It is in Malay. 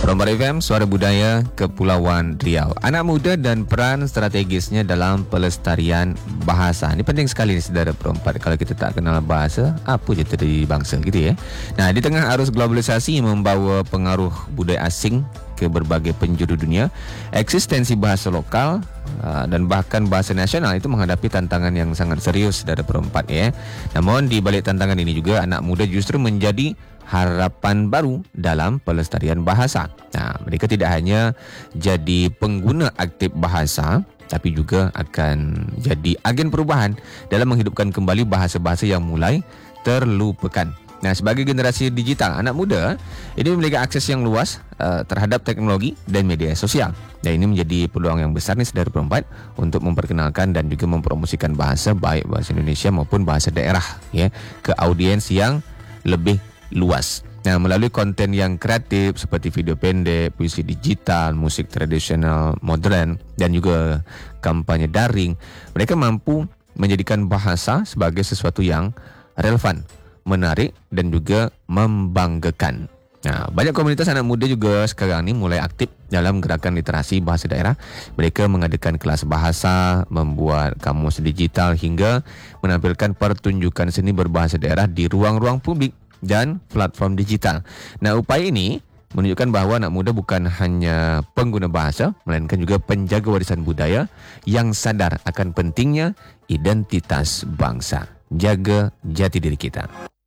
Perompak FM, Suara Budaya Kepulauan Riau. Anak muda dan peran strategisnya dalam pelestarian bahasa. Ini penting sekali, saudara perompak. Kalau kita tak kenal bahasa, apa je jadi bangsa gitu ya. Nah, di tengah arus globalisasi yang membawa pengaruh budaya asing ke berbagai penjuru dunia, eksistensi bahasa lokal dan bahkan bahasa nasional itu menghadapi tantangan yang sangat serius, saudara perompak ya. Namun di balik tantangan ini juga anak muda justru menjadi harapan baru dalam pelestarian bahasa. Nah, mereka tidak hanya jadi pengguna aktif bahasa, tapi juga akan jadi agen perubahan dalam menghidupkan kembali bahasa-bahasa yang mulai terlupakan. Nah, sebagai generasi digital, anak muda ini memiliki akses yang luas terhadap teknologi dan media sosial. Dan ini menjadi peluang yang besar nih, saudara perempat, untuk memperkenalkan dan juga mempromosikan bahasa, baik bahasa Indonesia maupun bahasa daerah ya, ke audiens yang lebih luas. Nah, melalui konten yang kreatif seperti video pendek, puisi digital, musik tradisional modern dan juga kampanye daring, mereka mampu menjadikan bahasa sebagai sesuatu yang relevan, menarik dan juga membanggakan. Nah, banyak komunitas anak muda juga sekarang ini mulai aktif dalam gerakan literasi bahasa daerah. Mereka mengadakan kelas bahasa, membuat kamus digital hingga menampilkan pertunjukan seni berbahasa daerah di ruang-ruang publik dan platform digital. Nah, upaya ini menunjukkan bahawa anak muda bukan hanya pengguna bahasa, melainkan juga penjaga warisan budaya yang sadar akan pentingnya identitas bangsa. Jaga jati diri kita.